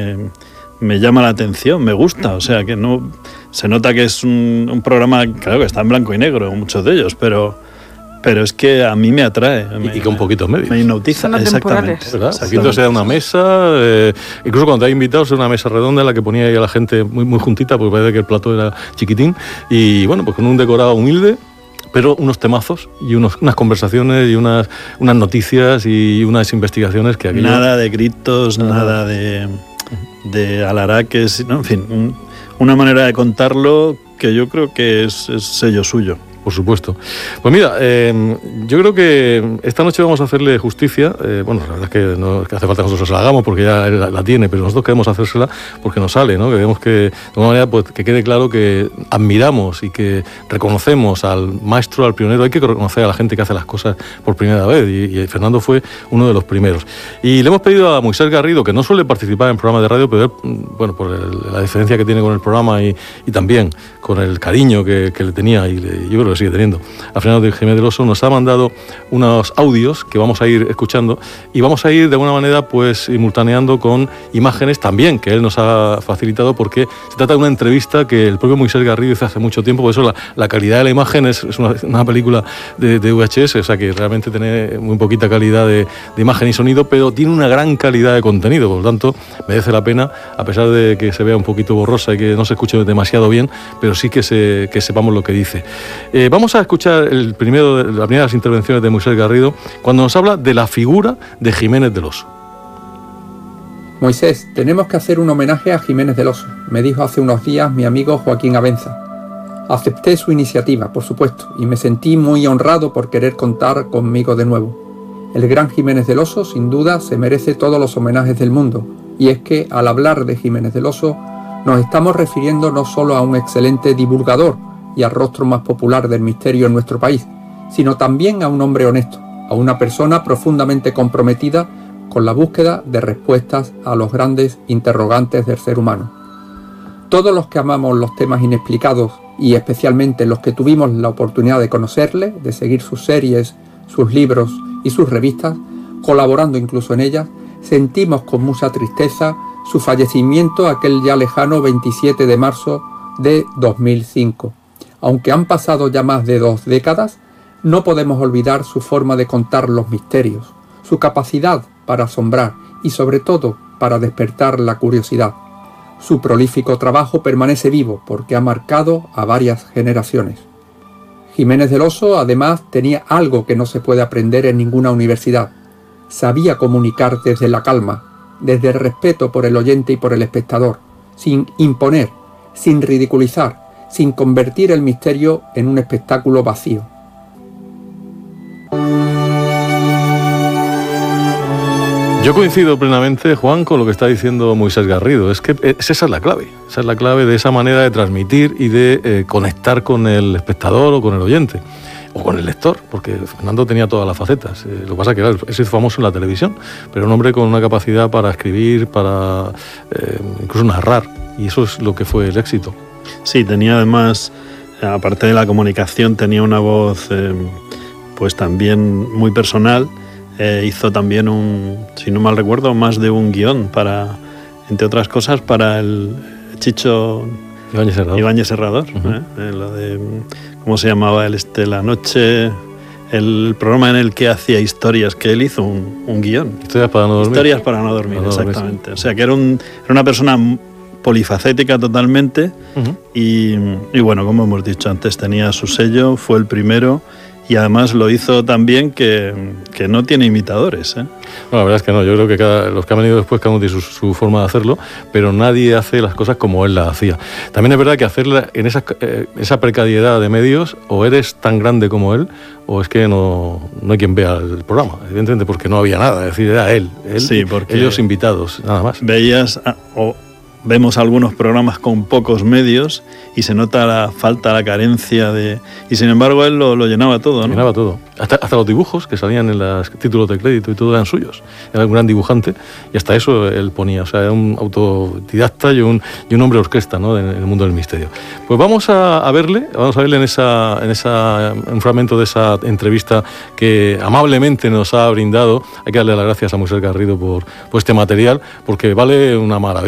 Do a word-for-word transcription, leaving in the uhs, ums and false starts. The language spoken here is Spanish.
me, me llama la atención, me gusta, o sea que no se nota que es un, un programa, claro que está en blanco y negro, muchos de ellos, pero, pero es que a mí me atrae. Me, y con poquitos medios. Me hipnotiza, exactamente. Aquí se da una mesa, eh, incluso cuando hay invitados, es una mesa redonda en la que ponía ahí a la gente muy, muy juntita, porque parece que el plato era chiquitín, y bueno, pues con un decorado humilde, pero unos temazos y unos, unas conversaciones y unas, unas noticias y unas investigaciones que aquí... Nada de gritos, nada, nada de, de alaraques, ¿no? En fin, un, una manera de contarlo que yo creo que es, es sello suyo. Por supuesto. Pues mira, eh, yo creo que esta noche vamos a hacerle justicia. Eh, bueno, la verdad es que no es que hace falta que nosotros la hagamos porque ya la, la tiene, pero nosotros queremos hacérsela porque nos sale, ¿no? Queremos que, de alguna manera, pues, que quede claro que admiramos y que reconocemos al maestro, al pionero. Hay que reconocer a la gente que hace las cosas por primera vez y, y Fernando fue uno de los primeros. Y le hemos pedido a Moisés Garrido, que no suele participar en programas de radio, pero él, bueno, por el, la diferencia que tiene con el programa y, y también con el cariño que, que le tenía, y le, yo creo que lo sigue teniendo, a Fernando Jiménez del Oso, nos ha mandado unos audios que vamos a ir escuchando y vamos a ir de alguna manera pues simultaneando con imágenes también que él nos ha facilitado, porque se trata de una entrevista que el propio Moisés Garrido hizo hace mucho tiempo. Por eso la, la calidad de la imagen es, es una, una película de, de V H S, o sea que realmente tiene muy poquita calidad de, de imagen y sonido, pero tiene una gran calidad de contenido, por lo tanto merece la pena, a pesar de que se vea un poquito borrosa y que no se escuche demasiado bien, pero sí que, se, que sepamos lo que dice. Eh, vamos a escuchar el primero, las primeras intervenciones de Moisés Garrido cuando nos habla de la figura de Jiménez del Oso. Moisés, tenemos que hacer un homenaje a Jiménez del Oso, me dijo hace unos días mi amigo Joaquín Abenza. Acepté su iniciativa, por supuesto, y me sentí muy honrado por querer contar conmigo de nuevo. El gran Jiménez del Oso, sin duda, se merece todos los homenajes del mundo, y es que, al hablar de Jiménez del Oso, nos estamos refiriendo no solo a un excelente divulgador y al rostro más popular del misterio en nuestro país, sino también a un hombre honesto, a una persona profundamente comprometida con la búsqueda de respuestas a los grandes interrogantes del ser humano. Todos los que amamos los temas inexplicados y especialmente los que tuvimos la oportunidad de conocerle, de seguir sus series, sus libros y sus revistas, colaborando incluso en ellas, sentimos con mucha tristeza su fallecimiento aquel ya lejano veintisiete de marzo de dos mil cinco. Aunque han pasado ya más de dos décadas, no podemos olvidar su forma de contar los misterios, su capacidad para asombrar y sobre todo para despertar la curiosidad. Su prolífico trabajo permanece vivo porque ha marcado a varias generaciones. Jiménez del Oso además tenía algo que no se puede aprender en ninguna universidad. Sabía comunicar desde la calma, desde el respeto por el oyente y por el espectador, sin imponer, sin ridiculizar, sin convertir el misterio en un espectáculo vacío. Yo coincido plenamente, Juan, con lo que está diciendo Moisés Garrido. Es que esa es la clave, esa es la clave de esa manera de transmitir y de eh, conectar con el espectador o con el oyente, o con el lector, porque Fernando tenía todas las facetas. Eh, lo que pasa es que claro, es famoso en la televisión, pero un hombre con una capacidad para escribir, para eh, incluso narrar, y eso es lo que fue el éxito. Sí, tenía además, aparte de la comunicación, tenía una voz eh, pues también muy personal. Eh, hizo también un, si no mal recuerdo, más de un guión para, entre otras cosas, para el Chicho Ibáñez Serrador. Ibáñez Serrador, uh-huh. ¿eh? Eh, lo de, ¿cómo se llamaba el este? La noche, el programa en el que hacía historias, que él hizo un, un guión. Historias para no dormir. Historias para no dormir, para no exactamente. Dormir, sí. O sea, que era, un, era una persona polifacética totalmente, uh-huh. y, y bueno, como hemos dicho antes, tenía su sello, fue el primero. Y además lo hizo tan bien que, que no tiene imitadores, ¿eh? No, la verdad es que no. Yo creo que cada, los que han venido después, cada uno tiene su, su forma de hacerlo, pero nadie hace las cosas como él las hacía. También es verdad que hacerla en esa, eh, esa precariedad de medios, o eres tan grande como él, o es que no, no hay quien vea el programa, evidentemente, porque no había nada. Es decir, era él, él sí, porque ellos invitados, nada más. Veías... Ah, oh. Vemos algunos programas con pocos medios y se nota la falta, la carencia de... Y sin embargo él lo, lo llenaba todo, ¿no? Llenaba todo. Hasta, hasta los dibujos que salían en los títulos de crédito y todo eran suyos. Era un gran dibujante y hasta eso él ponía. O sea, era un autodidacta y un, y un hombre orquesta, ¿no?, en el mundo del misterio. Pues vamos a, a verle, vamos a verle en, esa, en esa, un fragmento de esa entrevista que amablemente nos ha brindado. Hay que darle las gracias a Moisés Garrido por, por este material, porque vale una maravilla.